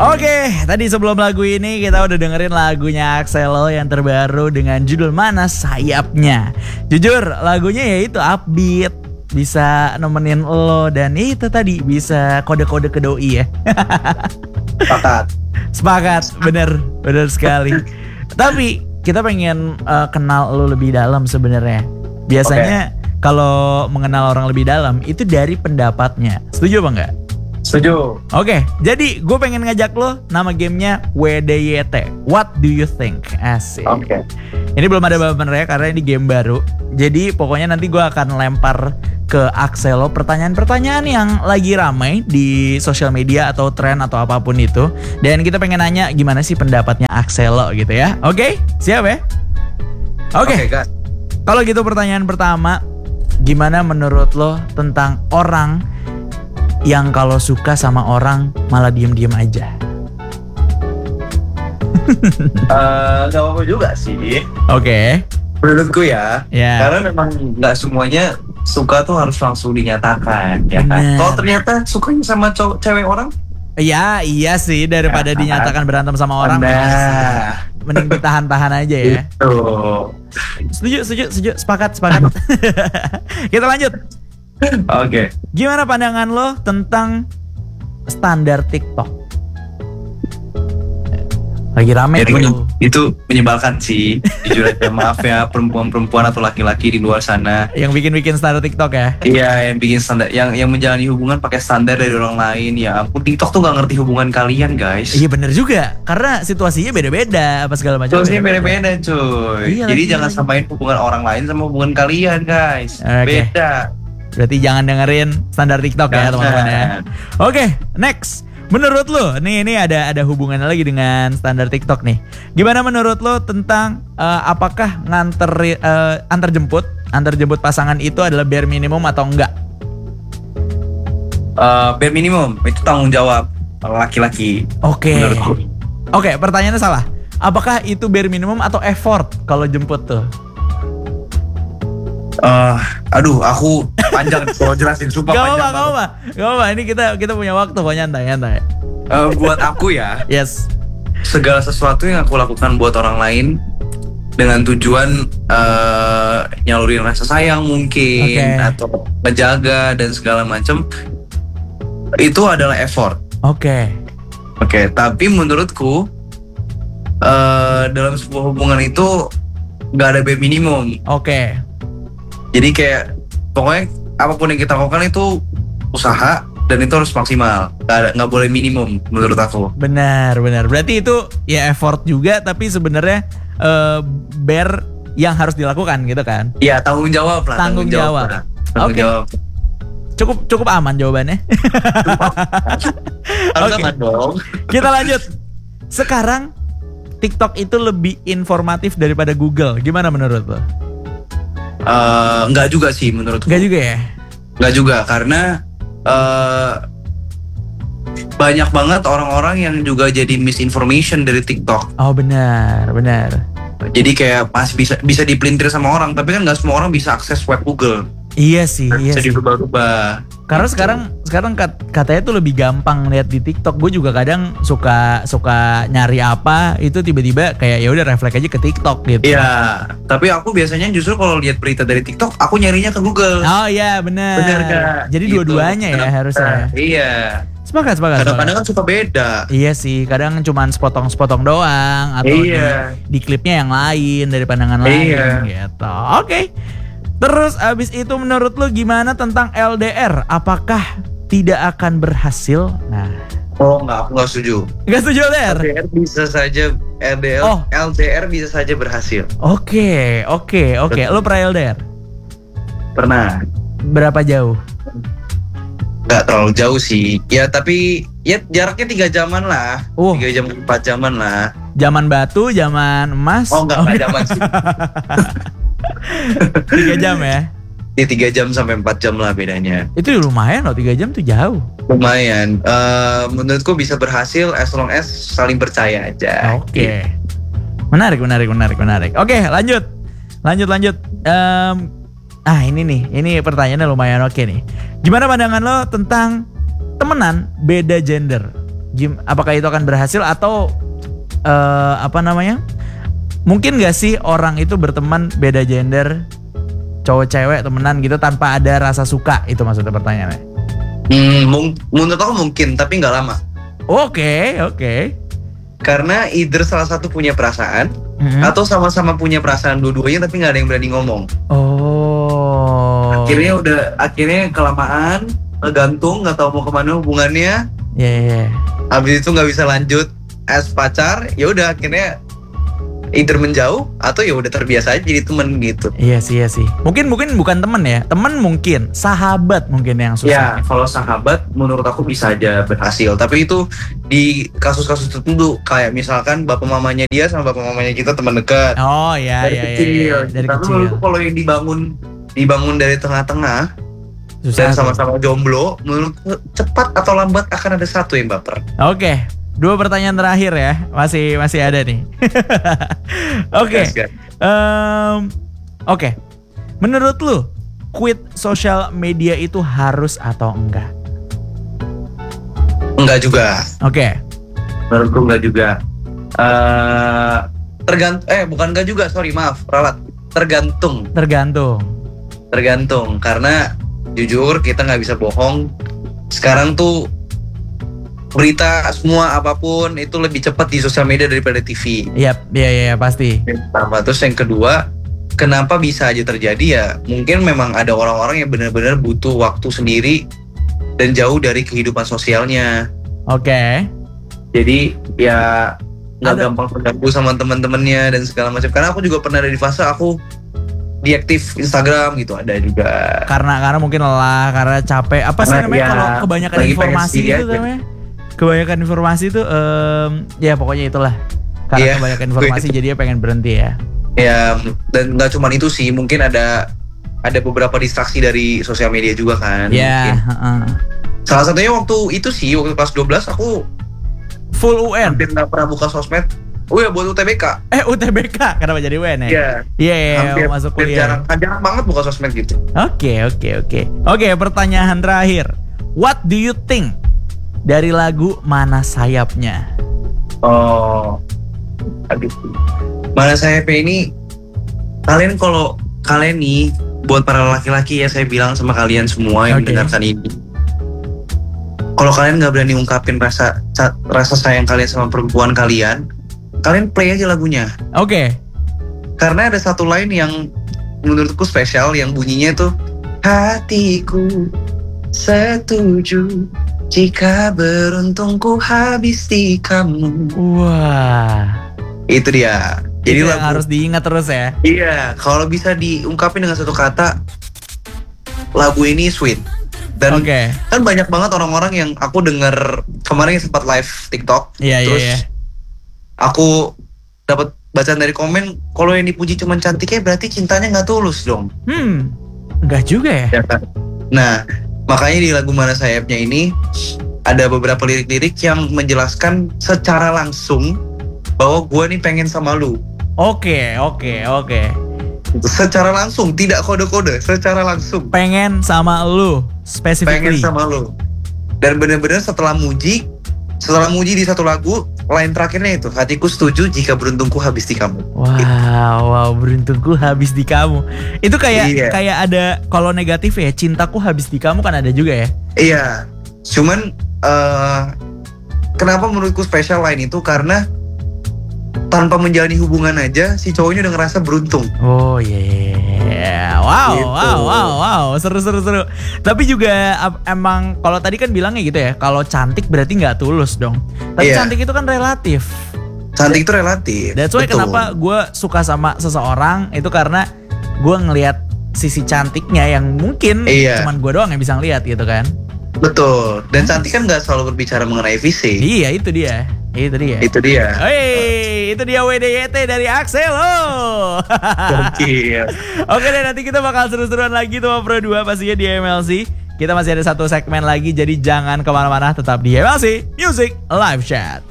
Oke, tadi sebelum lagu ini kita udah dengerin lagunya Axelo yang terbaru dengan judul Mana Sayapnya. Jujur lagunya ya itu upbeat, bisa nemenin lo dan itu tadi bisa kode-kode ke doi ya. Sepakat, bener sekali. Tapi kita pengen kenal lo lebih dalam sebenarnya. Biasanya kalau mengenal orang lebih dalam itu dari pendapatnya. Setuju apa enggak? Setuju. Oke, jadi gue pengen ngajak lo, nama gamenya WDYT. What do you think? Asik. Oke. Ini belum ada bapenernya karena ini game baru. Jadi pokoknya nanti gue akan lempar ke Axelo pertanyaan-pertanyaan yang lagi ramai di sosial media atau tren atau apapun itu. Dan kita pengen nanya gimana sih pendapatnya Axelo gitu ya. Oke, siap ya? Oke. Gas. Kalau gitu pertanyaan pertama, gimana menurut lo tentang orang yang kalau suka sama orang malah diem-diem aja? Gak apa-apa juga sih. Oke. Menurutku ya. Karena memang gak semuanya suka tuh harus langsung dinyatakan, ya kan? Kalau ternyata sukanya sama cewek orang, iya sih, daripada dinyatakan berantem sama orang, mending ditahan-tahan aja ya. Setuju, sepakat. Kita lanjut. Oke. Gimana pandangan lo tentang standar TikTok? Lagi rame tuh. Itu menyebalkan sih. Jujur aja, maaf ya perempuan-perempuan atau laki-laki di luar sana yang bikin standar TikTok ya. Iya, yang bikin standar, yang menjalani hubungan pakai standar dari orang lain. Ya ampun, TikTok tuh gak ngerti hubungan kalian, guys. Iya bener juga, karena situasinya beda-beda apa segala macam. Situasinya beda-beda, cuy. Iya, jadi jangan samain hubungan orang lain sama hubungan kalian, guys. Beda. Berarti jangan dengerin standar TikTok ya teman-teman ya. Oke, next. Menurut lo, ini ada hubungannya lagi dengan standar TikTok nih. Gimana menurut lo tentang apakah antar jemput pasangan itu adalah bare minimum atau enggak? Bare minimum itu tanggung jawab laki-laki. Oke. Oke, pertanyaannya salah. Apakah itu bare minimum atau effort kalau jemput tuh? Aduh, aku panjang kalau jelasin, sumpah panjang. Gak apa-apa. Ini kita punya waktu kok, nyantai. Buat aku ya, yes. Segala sesuatu yang aku lakukan buat orang lain dengan tujuan nyalurin rasa sayang mungkin, atau menjaga dan segala macam, itu adalah effort. Oke, tapi menurutku dalam sebuah hubungan itu nggak ada bare minimum. Jadi kayak pokoknya apapun yang kita lakukan itu usaha dan itu harus maksimal, nggak boleh minimum menurut aku. Benar. Berarti itu ya effort juga, tapi sebenarnya bare yang harus dilakukan gitu kan? Iya, tanggung jawab lah. Tanggung jawab. Cukup aman jawabannya. Harus aman dong. Kita lanjut. Sekarang TikTok itu lebih informatif daripada Google. Gimana menurut lo? Enggak juga sih menurutku. Enggak juga ya? Enggak juga, karena banyak banget orang-orang yang juga jadi misinformation dari TikTok. Oh benar. Jadi kayak masih bisa dipelintir sama orang, tapi kan nggak semua orang bisa akses web Google. Iya sih. Bisa dirubah-rubah. Karena gitu. sekarang katanya tuh lebih gampang lihat di TikTok. Gue juga kadang suka nyari apa itu tiba-tiba kayak ya udah refleks aja ke TikTok gitu. Iya, tapi aku biasanya justru kalau lihat berita dari TikTok aku nyarinya ke Google. Oh iya benar. Jadi gitu. Dua-duanya ya harusnya. Iya. Sepakat. Kadang-kadang kan suka beda. Iya sih, kadang cuman sepotong doang atau di klipnya yang lain dari pandangan lain gitu. Oke. Terus abis itu menurut lu gimana tentang LDR? Apakah tidak akan berhasil? Nah. Oh enggak, aku enggak setuju. Enggak setuju LDR? LDR bisa saja berhasil. Oke. Lu pernah LDR? Pernah. Berapa jauh? Enggak terlalu jauh sih. Ya tapi ya jaraknya 3 jaman lah. 3 jam 4 jaman lah. Zaman batu, zaman emas? Oh enggak jaman sih. 3 jam ya? Ya 3 jam sampai 4 jam lah bedanya. Itu lumayan loh, 3 jam tuh jauh. Lumayan. Menurutku bisa berhasil as long as saling percaya aja. Oke. Menarik. Oke, lanjut. Ini pertanyaannya lumayan oke nih. Gimana pandangan lo tentang temenan beda gender? Apakah itu akan berhasil atau mungkin gak sih orang itu berteman beda gender, cowok cewek temenan gitu tanpa ada rasa suka? Itu maksudnya pertanyaannya. Menurut aku mungkin, tapi nggak lama. Oke. Karena either salah satu punya perasaan atau sama-sama punya perasaan dua-duanya tapi nggak ada yang berani ngomong. Oh. Akhirnya kelamaan, gantung, nggak tahu mau kemana hubungannya. Iya. Habis itu nggak bisa lanjut as pacar, ya udah akhirnya either menjauh atau ya udah terbiasa aja jadi temen gitu. Iya sih. Mungkin bukan temen ya, temen mungkin, sahabat mungkin yang susah. Ya, kalau sahabat menurut aku bisa aja berhasil. Tapi itu di kasus-kasus tertentu, kayak misalkan bapak mamanya dia sama bapak mamanya kita teman dekat. Oh iya. Dari kecil. Kalau yang dibangun dari tengah-tengah susah dan sama-sama jomblo, menurutku cepat atau lambat akan ada satu yang baper. Oke. 2 pertanyaan terakhir ya, masih ada nih. Oke. Oke. Menurut lu, quit social media itu harus atau enggak? Enggak juga. Oke. Menurutku enggak juga. Bukan enggak juga, sorry maaf, ralat. Tergantung. Karena jujur kita nggak bisa bohong. Sekarang tuh berita semua apapun itu lebih cepat di sosial media daripada TV. Iya pasti. Pertama, terus yang kedua, kenapa bisa aja terjadi ya? Mungkin memang ada orang-orang yang benar-benar butuh waktu sendiri dan jauh dari kehidupan sosialnya. Oke. Jadi ya nggak gampang terganggu sama teman-temannya dan segala macam. Karena aku juga pernah ada di fase aku diaktif Instagram gitu, ada juga. Karena mungkin lelah, karena capek. Apa sih namanya kalau kebanyakan informasi gitu namanya? Kebanyakan informasi tuh ya pokoknya itulah. Karena kebanyakan informasi jadi pengen berhenti ya. Ya, dan nggak cuma itu sih, mungkin ada beberapa distraksi dari sosial media juga kan. Iya. Salah satunya waktu kelas 12 aku full UN. Hampir nggak pernah buka sosmed. Oh ya, buat UTBK. UTBK, kenapa jadi UN ya? Iya, masuk kuliah. Jarang banget buka sosmed gitu. Oke, pertanyaan terakhir. What do you think dari lagu Mana Sayapnya? Mana Sayapnya ini, kalian nih, buat para laki-laki ya, saya bilang sama kalian semua yang mendengarkan ini, kalau kalian nggak berani ungkapin rasa sayang kalian sama perempuan kalian play aja lagunya. Oke. Karena ada satu line yang menurutku spesial, yang bunyinya tuh, hatiku setuju jika beruntungku habis di kamu. Wah. Itu dia. Jadi lagu harus diingat terus ya. Iya, kalau bisa diungkapin dengan satu kata, lagu ini sweet. Dan kan banyak banget orang-orang yang aku denger kemarin sempat live TikTok. Terus aku dapat bacaan dari komen, kalau yang dipuji cuma cantiknya berarti cintanya nggak tulus dong. Nggak juga ya kan? Nah, makanya di lagu Mana Sayapnya ini ada beberapa lirik-lirik yang menjelaskan secara langsung bahwa gue nih pengen sama lu. Oke. Secara langsung, tidak kode-kode, secara langsung. Pengen sama lu, specifically. Pengen sama lu. Dan benar-benar setelah muji di satu lagu, line terakhirnya itu, hatiku setuju jika beruntungku habis di kamu. Wow, beruntungku habis di kamu. Itu kayak ada, kalau negatif ya, cintaku habis di kamu kan ada juga ya. Iya. Cuman kenapa menurutku spesial line itu, karena tanpa menjalani hubungan aja si cowoknya udah ngerasa beruntung. Oh yeah. Wow. Seru. Tapi juga emang kalau tadi kan bilangnya gitu ya, kalau cantik berarti nggak tulus dong. Tapi cantik itu kan relatif. Cantik itu relatif. That's why kenapa gue suka sama seseorang itu, karena gue ngelihat sisi cantiknya yang mungkin cuman gue doang yang bisa ngeliat gitu kan. Betul. Dan cantik kan nggak selalu berbicara mengenai fisik. Iya, itu dia. Hey, itu dia WDYT dari Axelo. Oke deh, nanti kita bakal seru-seruan lagi tuh Pro 2 pastinya di MLC. Kita masih ada satu segmen lagi, jadi jangan kemana-mana, tetap di MLC Music Live Chat.